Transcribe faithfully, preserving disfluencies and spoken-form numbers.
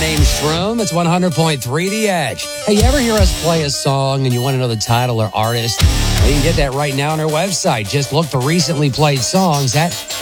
name's Shroom. It's one hundred point three The Edge. Hey, you ever hear us play a song and you want to know the title or artist? Well, you can get that right now on our website. Just look for recently played songs at